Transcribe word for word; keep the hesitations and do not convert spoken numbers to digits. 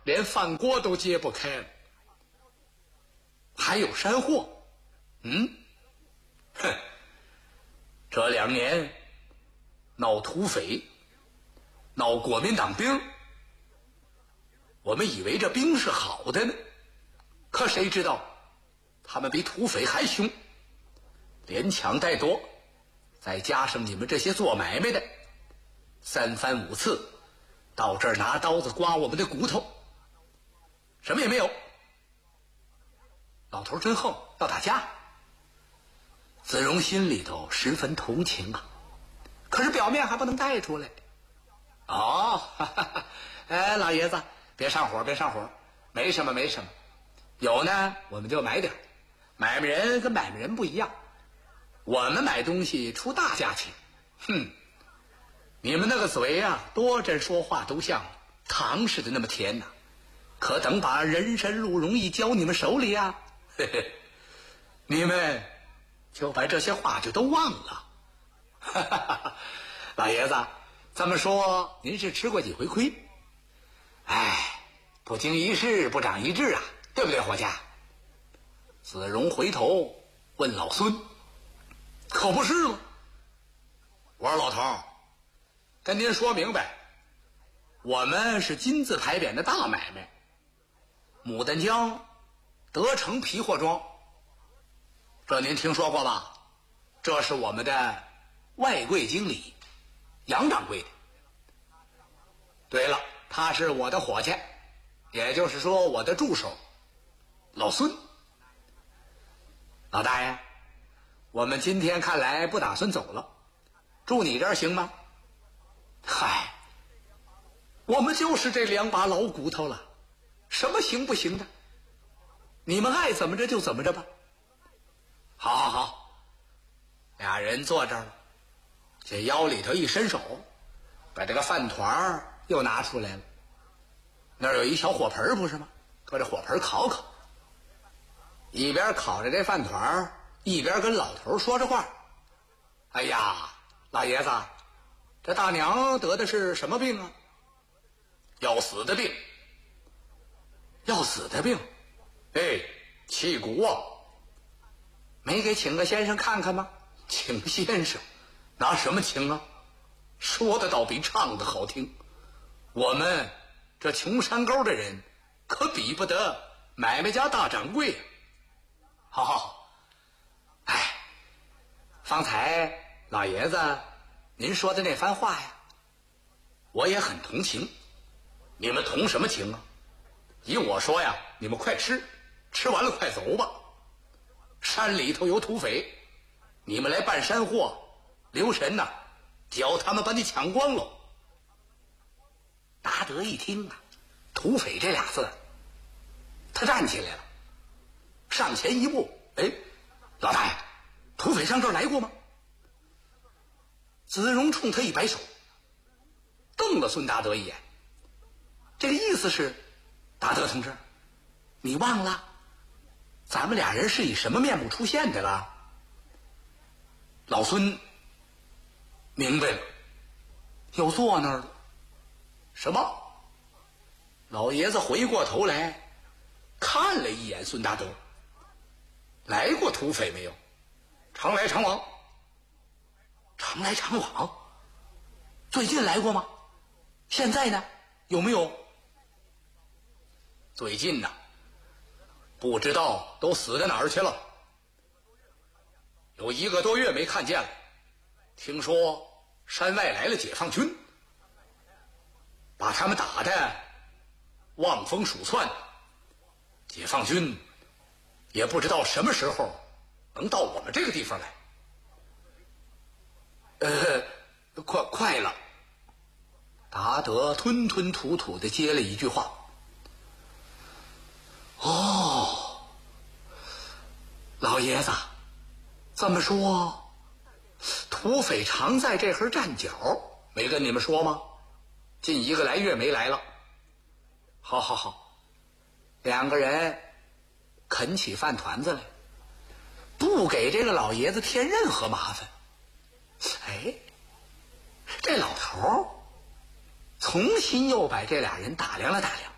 连饭锅都揭不开了，还有山货。嗯，哼，这两年闹土匪，闹国民党兵，我们以为这兵是好的呢，可谁知道他们比土匪还凶，连抢带夺，再加上你们这些做买卖的，三番五次到这儿拿刀子刮我们的骨头，什么也没有。老头真横，要打架。子荣心里头十分同情啊，可是表面还不能带出来。哦，哈哈哈，哎，老爷子别上火别上火，没什么没什么，有呢我们就买点。买卖人跟买卖人不一样，我们买东西出大价钱。哼，你们那个嘴啊，多着说话都像糖似的那么甜呐、啊，可等把人参鹿茸一交你们手里啊，嘿嘿，你们就把这些话就都忘了。哈哈哈，老爷子，这么说您是吃过几回亏？哎，不经一事不长一智啊，对不对，伙家？子荣回头问老孙：“可不是吗？”我说：“老头，跟您说明白，我们是金字牌匾的大买卖，牡丹江德成皮货庄，这您听说过吧？这是我们的外柜经理杨掌柜的。对了，他是我的伙计，也就是说我的助手老孙。老大爷，我们今天看来不打算走了，住你这儿行吗？嗨，我们就是这两把老骨头了，什么行不行的？你们爱怎么着就怎么着吧。好好好，俩人坐这儿了，这腰里头一伸手，把这个饭团又拿出来了。那儿有一小火盆不是吗？搁这火盆烤烤，一边烤着这饭团，一边跟老头说着话。哎呀，老爷子，这大娘得的是什么病啊？要死的病。要死的病？哎，气骨啊。没给请个先生看看吗？请先生？拿什么请啊？说的倒比唱的好听。我们这穷山沟的人可比不得买卖家大掌柜。好好好，哎，方才老爷子您说的那番话呀，我也很同情。你们同什么情啊？依我说呀，你们快吃，吃完了快走吧。山里头有土匪，你们来办山货，留神呐，叫他们把你抢光喽。达德一听啊，土匪这俩字，他站起来了，上前一步，哎，老大爷，土匪上这儿来过吗？子荣冲他一摆手，瞪了孙达德一眼，这个意思是，达德同志，你忘了咱们俩人是以什么面目出现的了？老孙明白了，又坐那儿了。什么？老爷子回过头来看了一眼孙达德，来过土匪没有？常来常往。常来常往？最近来过吗？现在呢？有没有？最近呢？不知道都死在哪儿去了，有一个多月没看见了。听说山外来了解放军，把他们打得望风鼠窜，解放军也不知道什么时候能到我们这个地方来。呃，快快了。达德吞吞吐吐地接了一句话。哦，老爷子，这么说土匪常在这盒站脚，没跟你们说吗？近一个来月没来了。好好好，两个人啃起饭团子来，不给这个老爷子添任何麻烦。哎，这老头重新又把这俩人打量了打量，